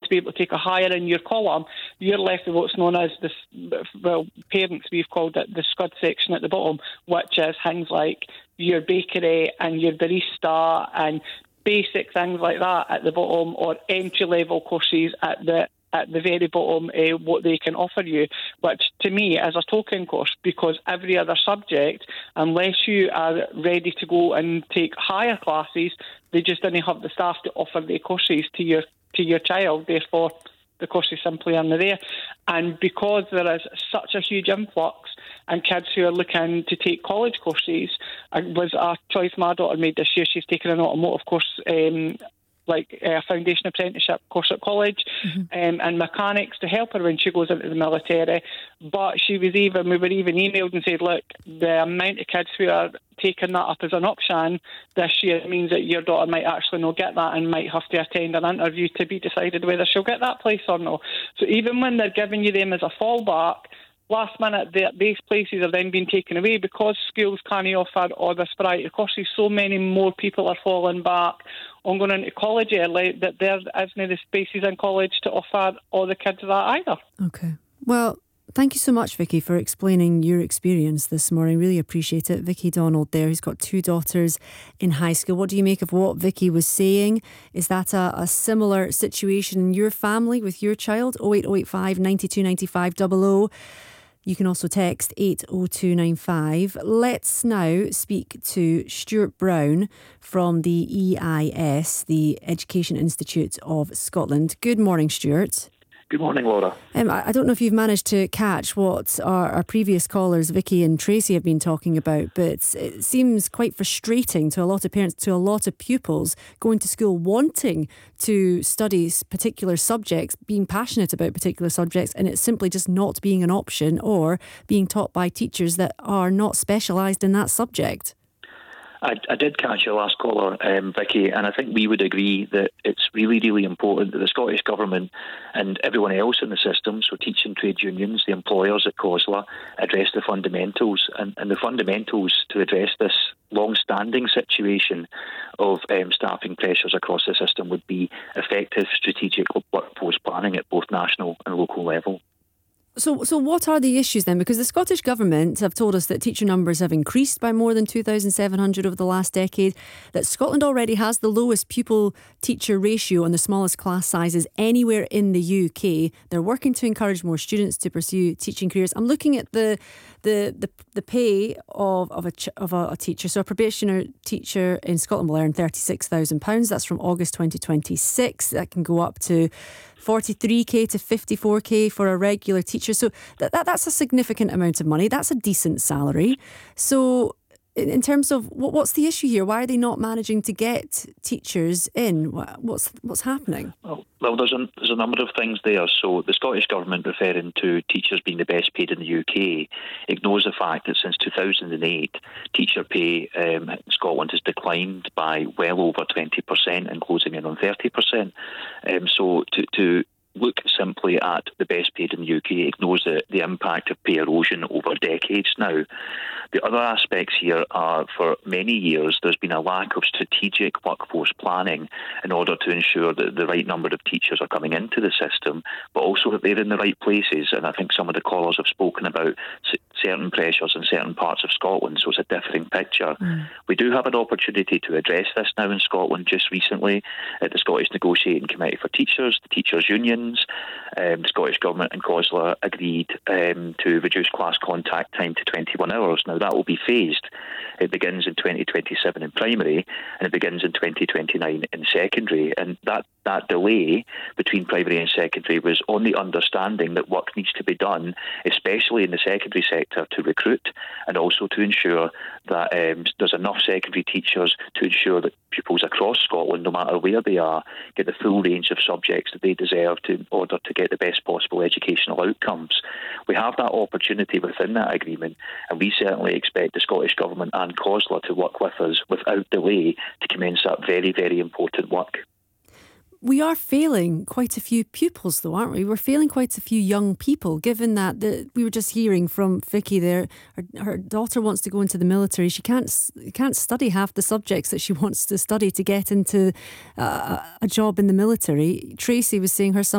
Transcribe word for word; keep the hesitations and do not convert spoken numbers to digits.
to be able to take a higher in your column, you're left with what's known as this, well, parents, we've called it the scud section at the bottom, which is things like your bakery and your barista and basic things like that at the bottom, or entry-level courses at the at the very bottom, uh, what they can offer you, which to me is a token course, because every other subject, unless you are ready to go and take higher classes, they just don't have the staff to offer the courses to your to your child. Therefore, the courses simply aren't there. And because there is such a huge influx and kids who are looking to take college courses, it was a choice my daughter made this year. She's taken an automotive course, um, like a foundation apprenticeship course at college, mm-hmm. um, and mechanics to help her when she goes into the military. But she was even, we were even emailed and said, look, the amount of kids who are taking that up as an option this year means that your daughter might actually not get that and might have to attend an interview to be decided whether she'll get that place or not. So even when they're giving you them as a fallback, last minute, these places are then being taken away because schools can't offer all this variety of courses. So many more people are falling back on going into college early that there isn't the spaces in college to offer all the kids that either. Okay. Well, thank you so much, Vicky, for explaining your experience this morning. Really appreciate it. Vicky Donald there, who's got two daughters in high school. What do you make of what Vicky was saying? Is that a, a similar situation in your family with your child? oh eight oh eight five, nine two nine five, double oh. You can also text eight oh two nine five. Let's now speak to Stuart Brown from the E I S, the Education Institute of Scotland. Good morning, Stuart. Good morning, Laura. Um, I don't know if you've managed to catch what our, our previous callers, Vicky and Tracy, have been talking about, but it seems quite frustrating to a lot of parents, to a lot of pupils going to school wanting to study particular subjects, being passionate about particular subjects, and it's simply just not being an option or being taught by teachers that are not specialised in that subject. I, I did catch your last caller, um, Vicky, and I think we would agree that it's really, really important that the Scottish Government and everyone else in the system, so teaching trade unions, the employers at COSLA, address the fundamentals. And, and the fundamentals to address this long-standing situation of um, staffing pressures across the system would be effective strategic workforce planning at both national and local level. So so what are the issues then? Because the Scottish Government have told us that teacher numbers have increased by more than two thousand seven hundred over the last decade, that Scotland already has the lowest pupil-teacher ratio and the smallest class sizes anywhere in the U K. They're working to encourage more students to pursue teaching careers. I'm looking at the the the, the pay of, of, a, of a, a teacher. So a probationary teacher in Scotland will earn thirty-six thousand pounds. That's from August twenty twenty-six. That can go up to forty-three k to fifty-four k for a regular teacher. So that, that that's a significant amount of money. That's a decent salary. So in, in terms of what, what's the issue here? Why are they not managing to get teachers in? What's what's happening? Well, well there's a, there's a number of things there. So the Scottish Government, referring to teachers being the best paid in the U K, ignores the fact that since two thousand eight, teacher pay um, in Scotland has declined by well over twenty percent and closing in on thirty percent. Um, so to, to look simply at the best paid in the U K ignores the, the impact of pay erosion over decades now. The other aspects here are, for many years, there's been a lack of strategic workforce planning in order to ensure that the right number of teachers are coming into the system, but also that they're in the right places. And I think some of the callers have spoken about certain pressures in certain parts of Scotland, so it's a differing picture. Mm. We do have an opportunity to address this now in Scotland. Just recently, at the Scottish Negotiating Committee for Teachers, the teachers' unions, um, the Scottish Government and COSLA agreed um, to reduce class contact time to twenty-one hours. Now, that will be phased. It begins in twenty twenty-seven in primary, and it begins in twenty twenty-nine in secondary. And that, that delay between primary and secondary was on the understanding that work needs to be done, especially in the secondary sector, to recruit and also to ensure that um, there's enough secondary teachers to ensure that pupils across Scotland, no matter where they are, get the full range of subjects that they deserve to, in order to get the best possible educational outcomes. We have that opportunity within that agreement, and we certainly expect the Scottish Government and COSLA to work with us without delay to commence that very, very important work. We are failing quite a few pupils, though, aren't we? We're failing quite a few young people, given that the, we were just hearing from Vicky there, her, her daughter wants to go into the military. She can't can't study half the subjects that she wants to study to get into uh, a job in the military. Tracy was saying her son